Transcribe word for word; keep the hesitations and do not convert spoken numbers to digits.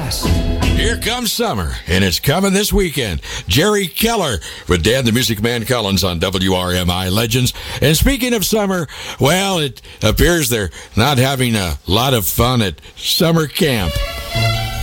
West. Here comes summer, and it's coming this weekend. Jerry Keller with Dan the Music Man Collins on W R M I Legends. And speaking of summer, well, it appears they're not having a lot of fun at summer camp.